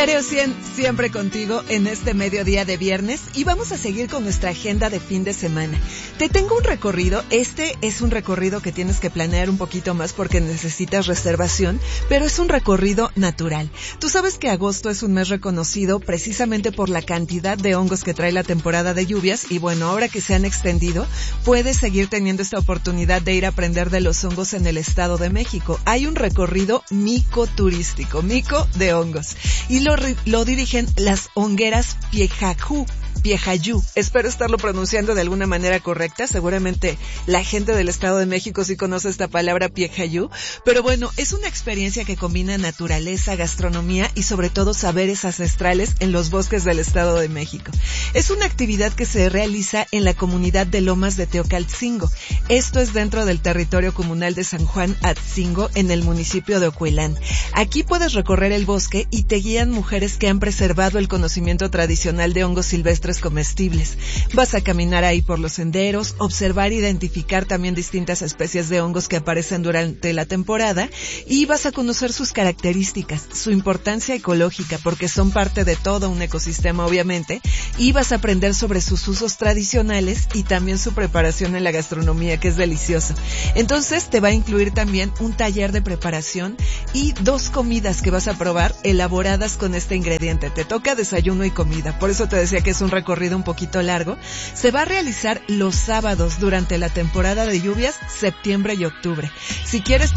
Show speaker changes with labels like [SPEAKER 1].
[SPEAKER 1] Stereo 100, siempre contigo en este mediodía de viernes, y vamos a seguir con nuestra agenda de fin de semana. Te tengo un recorrido. Este es un recorrido que tienes que planear un poquito más porque necesitas reservación, pero es un recorrido natural. Tú sabes que agosto es un mes reconocido precisamente por la cantidad de hongos que trae la temporada de lluvias, y bueno, ahora que se han extendido, puedes seguir teniendo esta oportunidad de ir a aprender de los hongos en el Estado de México. Hay un recorrido micoturístico, mico de hongos, y lo dirigen las hongueras Piejayú. Espero estarlo pronunciando de alguna manera correcta. Seguramente la gente del Estado de México sí conoce esta palabra Piejayú. Pero bueno, es una experiencia que combina naturaleza, gastronomía y sobre todo saberes ancestrales en los bosques del Estado de México. Es una actividad que se realiza en la comunidad de Lomas de Teocaltzingo. Esto es dentro del territorio comunal de San Juan Atzingo, en el municipio de Ocuelán. Aquí puedes recorrer el bosque y te guían mujeres que han preservado el conocimiento tradicional de hongos silvestres comestibles. Vas a caminar ahí por los senderos, observar e identificar también distintas especies de hongos que aparecen durante la temporada, y vas a conocer sus características, su importancia ecológica, porque son parte de todo un ecosistema obviamente, y vas a aprender sobre sus usos tradicionales y también su preparación en la gastronomía, que es delicioso. Entonces te va a incluir también un taller de preparación y 2 comidas que vas a probar elaboradas con este ingrediente. Te toca desayuno y comida, por eso te decía que es un recorrido un poquito largo. Se va a realizar los sábados durante la temporada de lluvias, septiembre y octubre. Si quieres